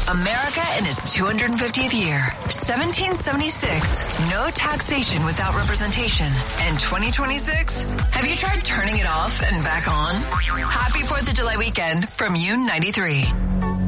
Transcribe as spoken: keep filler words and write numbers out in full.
America in its two hundred fiftieth year. seventeen seventy-six, no taxation without representation. And twenty twenty-six, have you tried turning it off and back on? Happy fourth of July weekend from U ninety-three.